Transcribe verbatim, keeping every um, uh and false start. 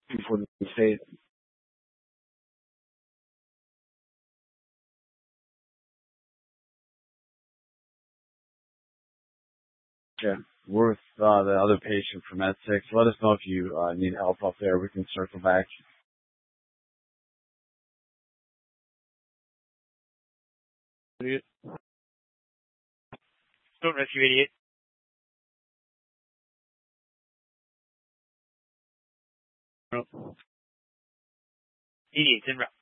before the state. Yeah. Worth uh, the other patient from Med six. Let us know if you uh, need help up there. We can circle back. Idiot. Don't rest, you idiot. No. Idiots in route.